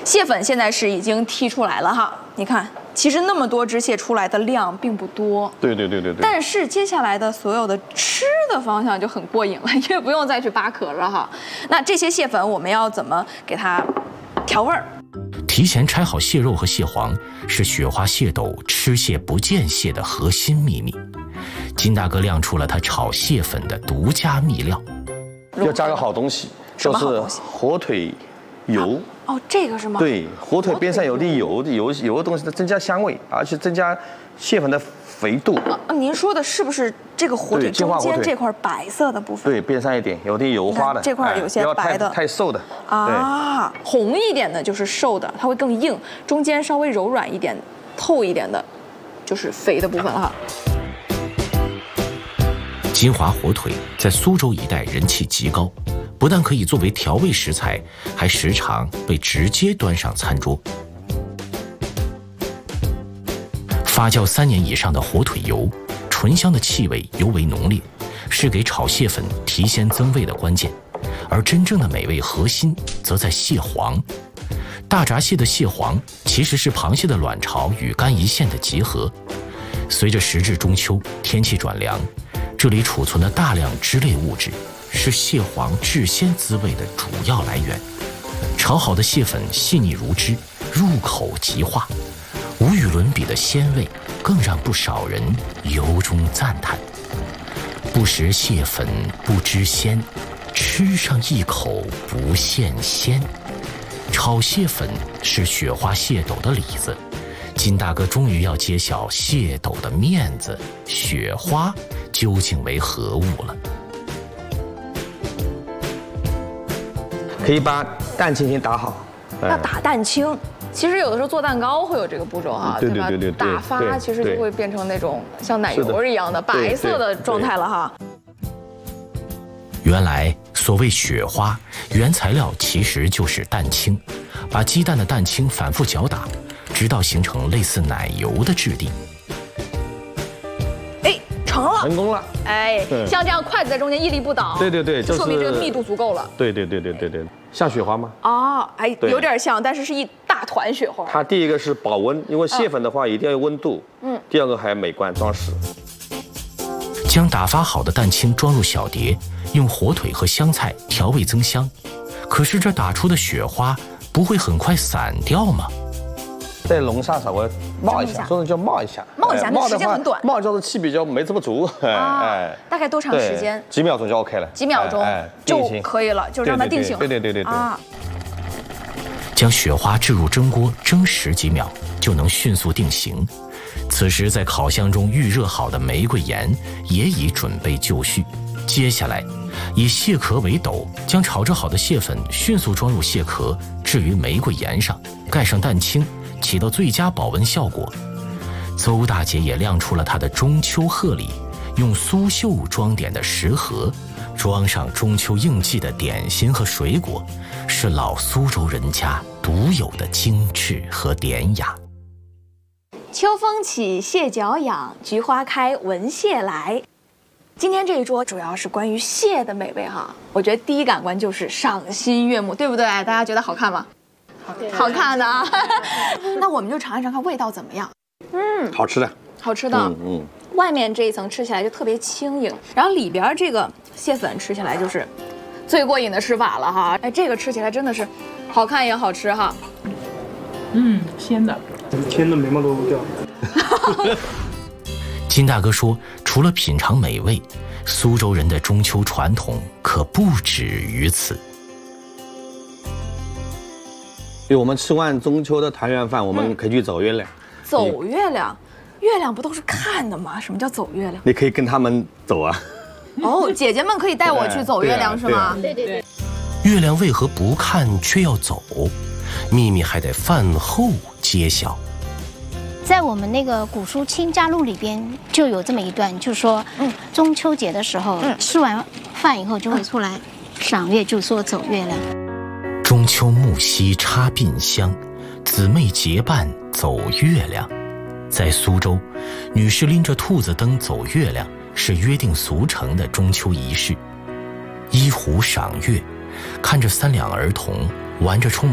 蟹粉现在是已经剔出来了哈，你看，其实那么多只蟹出来的量并不多。 对。 但是接下来的所有的吃的方向就很过瘾了，因为不用再去扒壳了哈。那这些蟹粉我们要怎么给它调味儿？ 提前拆好蟹肉和蟹黄，是雪花蟹斗吃蟹不见蟹的核心秘密。金大哥亮出了他炒蟹粉的独家秘料， 要加个好东西，就是火腿油。 哦，这个是吗？ 对，火腿边上有滴油的东西，增加香味，而且增加蟹粉的肥度。 您说的是不是这个火腿中间这块白色的部分？ 对，边上一点有滴油花的， 这块有些白的， 太瘦的啊，红一点的就是瘦的，它会更硬；中间稍微柔软一点、透一点的，就是肥的部分哈。 金华火腿在苏州一带人气极高，不但可以作为调味食材，还时常被直接端上餐桌。发酵3年以上的火腿油，醇香的气味尤为浓烈，是给炒蟹粉提鲜增味的关键。而真正的美味核心则在蟹黄。大闸蟹的蟹黄其实是螃蟹的卵巢与肝胰腺的结合。随着时至中秋，天气转凉，这里储存的大量脂类物质是蟹黄制鲜滋味的主要来源。炒好的蟹粉细腻如脂，入口即化，无与伦比的鲜味更让不少人由衷赞叹。不食蟹粉不知鲜，吃上一口不现鲜。炒蟹粉是雪花蟹斗的里子，金大哥终于要揭晓蟹斗的面子，雪花究竟为何物了。 可以把蛋清先打好。 要打蛋清，其实有的时候做蛋糕会有这个步骤啊，对吧？打发其实就会变成那种像奶油一样的白色的状态了哈。 原来所谓雪花，原材料其实就是蛋清，把鸡蛋的蛋清反复搅打，直到形成类似奶油的质地。 哎，成了， 成功了！ 哎，像这样筷子在中间屹立不倒， 对， 就说明这个密度足够了。 对，像雪花吗？ 哦，哎，有点像，但是是一大团雪花。 它第一个是保温，因为蟹粉的话一定要有温度。第二个还美观装饰。 将打发好的蛋清装入小碟，用火腿和香菜调味增香。可是这打出的雪花不会很快散掉吗？ 在笼上稍微冒一下，说的叫冒一下， 那时间很短， 冒就是气比较没这么足。 大概多长时间？ 几秒钟就 OK 了， 几秒钟就可以了，就让它定型。 对啊。 将雪花置入蒸锅蒸10几秒，就能迅速定型。此时在烤箱中预热好的玫瑰盐也已准备就绪。接下来以蟹壳为斗，将炒制好的蟹粉迅速装入蟹壳，置于玫瑰盐上，盖上蛋清，起到最佳保温效果。邹大姐也亮出了她的中秋贺礼，用苏绣装点的食盒，装上中秋应季的点心和水果，是老苏州人家独有的精致和典雅。 秋风起，蟹脚痒，菊花开，闻蟹来。今天这一桌主要是关于蟹的美味哈，我觉得第一感官就是赏心悦目，对不对？大家觉得好看吗？好看的啊。那我们就尝一尝看味道怎么样。 好吃的。 外面这一层吃起来就特别轻盈，然后里边这个蟹粉吃起来就是最过瘾的吃法了哈。哎，这个吃起来真的是好看也好吃哈。 鲜的眉毛都掉。 金大哥说，除了品尝美味，苏州人的中秋传统可不止于此。 对，我们吃完中秋的团圆饭，我们可以去走月亮。 走月亮？月亮不都是看的吗？什么叫走月亮？ 你可以跟他们走啊。 哦，姐姐们可以带我去走月亮是吗？ 对。 月亮为何不看却要走？秘密还得饭后揭晓。 在我们那个古书《清嘉录》里边就有这么一段，就说，中秋节的时候，吃完饭以后就会出来赏月，就说走月亮。 中秋木樨插鬓香，姊妹结伴走月亮。在苏州，女士拎着兔子灯走月亮是约定俗成的中秋仪式。依湖赏月，看着3两儿童玩着充满